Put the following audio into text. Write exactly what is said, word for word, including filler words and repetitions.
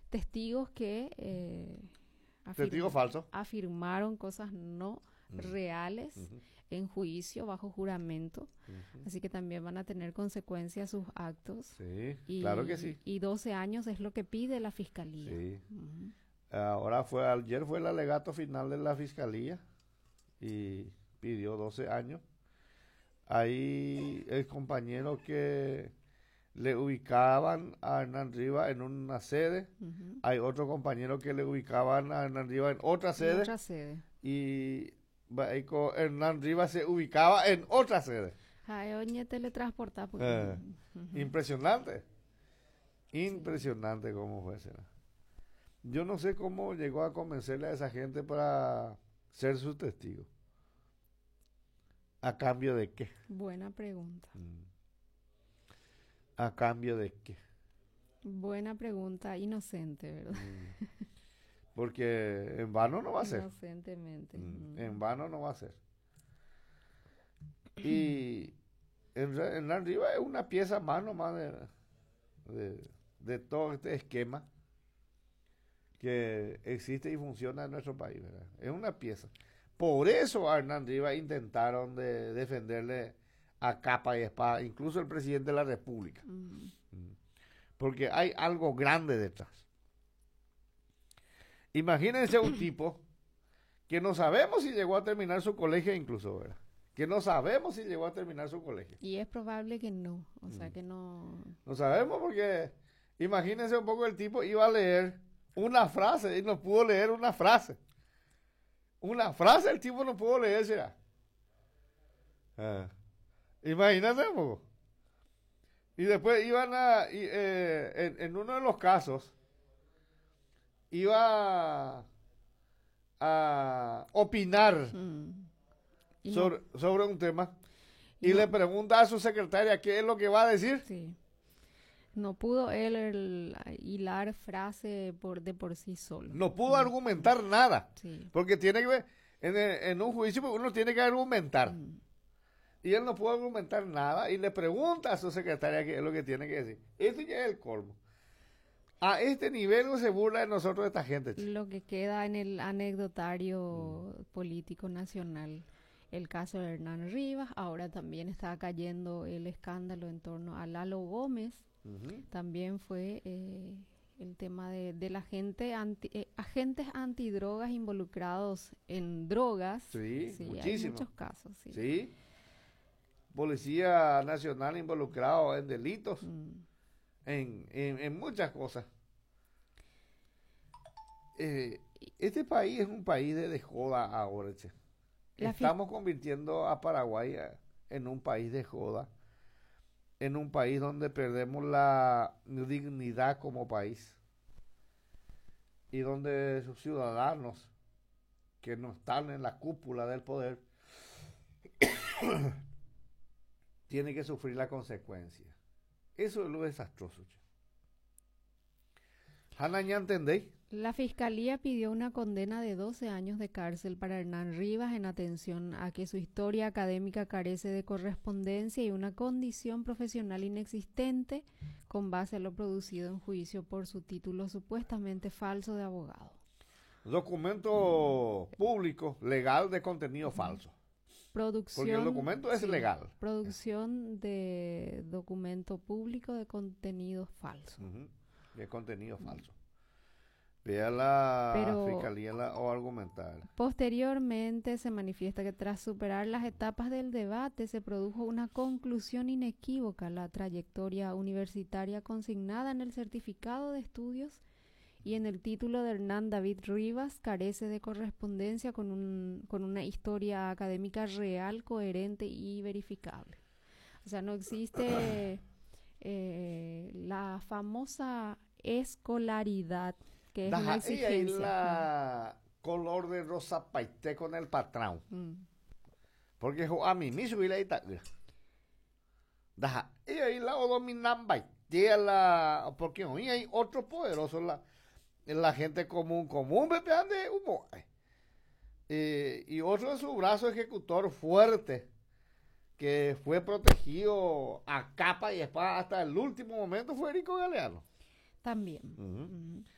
testigos que eh, Testigo afirm- falso. afirmaron cosas no Mm. reales Ujú, en juicio bajo juramento, ujú. así que también van a tener consecuencias sus actos. Sí, Y, claro que sí. y doce años es lo que pide la fiscalía. Sí. Ujú. Ahora fue, ayer fue el alegato final de la fiscalía y pidió doce años. Ahí el compañero que le ubicaban a Hernán Rivas en una sede, Ujú. hay otro compañero que le ubicaban a Hernán Rivas en otra En sede otra sede. y Baico Hernán Rivas se ubicaba en otra sede. Ay, oye, teletransportar. Pues. Eh, Ujú. Impresionante, impresionante cómo fue será. Yo no sé cómo llegó a convencerle a esa gente para ser su testigo. ¿A cambio de qué? Buena pregunta. Mm. ¿A cambio de qué? Buena pregunta, inocente, ¿verdad? Mm. Porque en vano no va a ser. Inocentemente. Mm. Mm. En vano no va a ser. Y en, re- en arriba es una pieza más nomás de, de, de todo este esquema que existe y funciona en nuestro país, ¿verdad? Es una pieza. Por eso a Hernán Rivas intentaron de defenderle a capa y espada, incluso el presidente de la República. Mm. Mm. Porque hay algo grande detrás. Imagínense un tipo que no sabemos si llegó a terminar su colegio incluso, ¿verdad? Que no sabemos si llegó a terminar su colegio. Y es probable que no, o sea Mm. que no. No sabemos porque imagínense un poco el tipo iba a leer una frase y no pudo leer una frase. Una frase el tipo no pudo leer, será. Ah. Imagínate un poco. Y después iban a, y, eh, en, en uno de los casos, iba a opinar Mm. Y no- sobre, sobre un tema y y le no- pregunta a su secretaria qué es lo que va a decir. sí. No pudo él el- hilar frase por, de por sí solo. No pudo Mm. argumentar nada. Sí. Porque tiene que ver, en, el- en un juicio uno tiene que argumentar. Mm. Y él no pudo argumentar nada y le pregunta a su secretaria qué es lo que tiene que decir. Esto ya es el colmo. A este nivel no se burla de nosotros esta gente. che. Lo que queda en el anecdotario Mm. político nacional, el caso de Hernán Rivas, ahora también está cayendo el escándalo en torno a Lalo Gómez, Ujú. también fue eh, el tema de, de la gente anti- eh, agentes antidrogas involucrados en drogas. Sí, hay muchísimo. muchos casos, sí. Sí. Policía Nacional involucrado en delitos, Mm. en, en, en muchas cosas. Eh, este país es un país de, de joda ahora, che. La fi- Estamos convirtiendo a Paraguay eh, en un país de joda, en un país donde perdemos la dignidad como país y donde sus ciudadanos que no están en la cúpula del poder tienen que sufrir la consecuencia. Eso es lo desastroso. che. Hanna, ¿ya entendéis? La fiscalía pidió una condena de doce años de cárcel para Hernán Rivas en atención a que su historia académica carece de correspondencia y una condición profesional inexistente con base a lo producido en juicio por su título supuestamente falso de abogado. Documento público, legal de contenido falso. Producción, Porque el documento es sí, legal. Producción de documento público de contenido falso. Ujú, de contenido falso. Vea la Pero- fiscalía la, o argumental. Posteriormente se manifiesta que tras superar las etapas del debate se produjo una conclusión inequívoca. La trayectoria universitaria consignada en el certificado de estudios y en el título de Hernán David Rivas carece de correspondencia con, un, con una historia académica real, coherente y verificable. O sea, no existe eh, la famosa escolaridad, que es una Daja, y ahí exigencia. la color de rosa paité con el patrón. Mm. Porque jo, a mí mismo y la ita. Daja, y ahí la o dominan paité la. Porque hoy hay otro poderoso, la, la gente común, común, bebé, de humo. Eh, y otro de su brazo ejecutor fuerte, que fue protegido a capa y espada hasta el último momento, fue Erico Galeano. También. Ujú. Ujú.